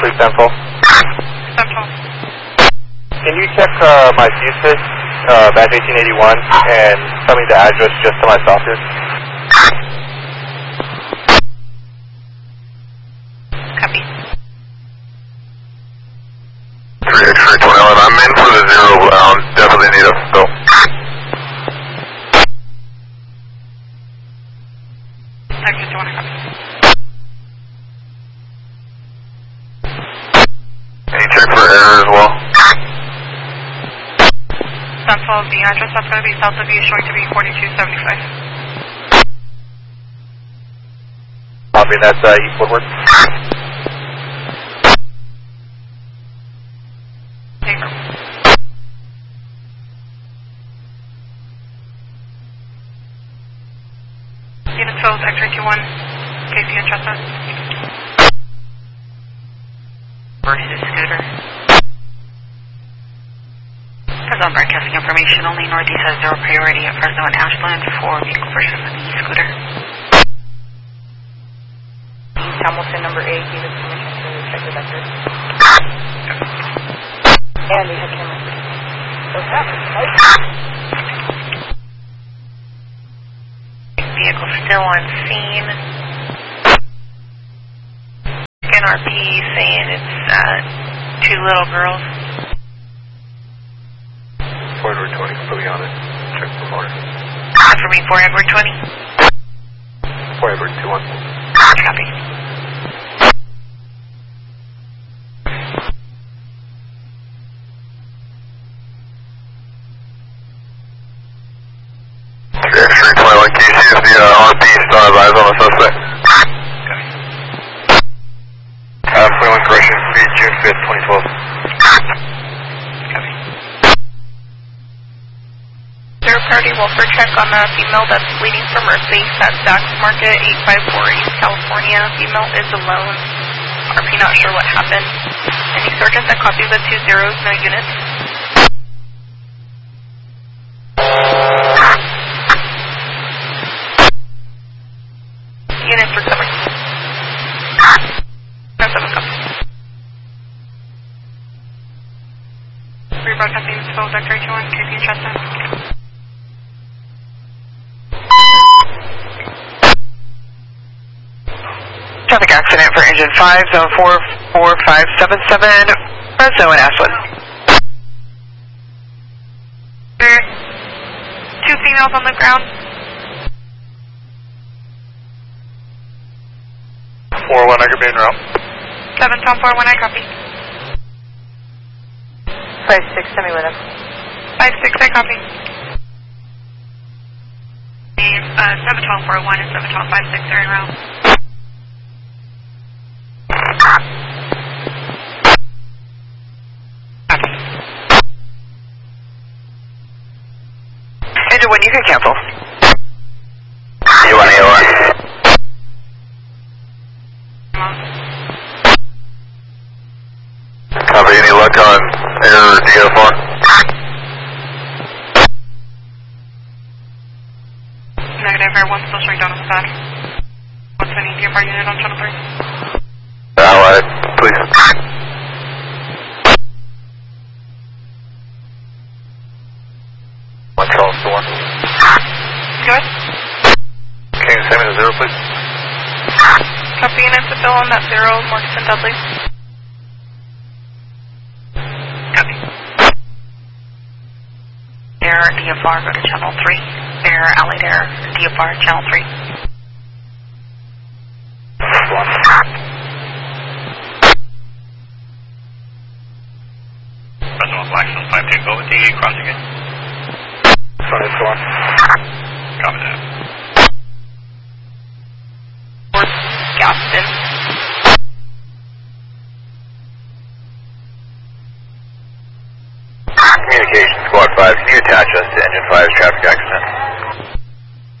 please, Central. Central. Can you check my Fusus, badge 1881, and tell me the address just to my sawtooth? Copy. 3X3 I'm in for the 0 ground. Definitely need a fill. X-ray 21, copy. Can you check for error as well? Central, the address that's going to be south of you is showing to be 4275. Copy, that's East Woodward. Unit 12, X-ray 21, Casey and Chestnut. Versus scooter. Present broadcasting information, only Northeast has 0 priority at Fresno and Ashland for vehicle versus an e-scooter. Hamilton number 8 gave us permission to check the vectors. And we have cameras. Vehicle still on scene. NRP saying it's 2 little girls. 4 Edward 20, completely on it. Check for more. For me, 4 Edward 20. 4 Edward 21. Copy. X-ray 21, can you see if the RP still has eyes on the suspect? Okay. 21 correction, be June 5th, 2012. Copy. Third party welfare check on the female that's bleeding from her face at Saks Market, 854 East California. Female is alone. RP not sure what happened. Any surgeons that copy the 2 zeros, no units. Units recovery. No 7 copy. Rebroadcasting 12 X-ray 21, KP and Chestnut. Traffic accident for engine 5, zone 44577, Fresno and Ashland. There are 2 females on the ground. 4-1, I could be en route. 7 Tom 4 1, I copy. 5-6, send me with him. 5-6, I copy. 7 12 4 1 and 7 12 5 6 are en route. Engine 1, you can cancel. E1. Copy, any luck on error DFR? Negative, Air 1 still showing down on the pad. What's any DFR unit on channel 3? Allied, please. One Charles to 1. Good. Can you send me the 0, please? Copy, units to fill on that 0, Morrison Dudley. Copy. Air DFR, go to channel 3. Air Allied Air DFR, channel 3. Fresno Blackstone 5 take over, DE crossing it. Front is on. Copy that. Gaston. Communication Squad 5, can you attach us to Engine 5's traffic accident?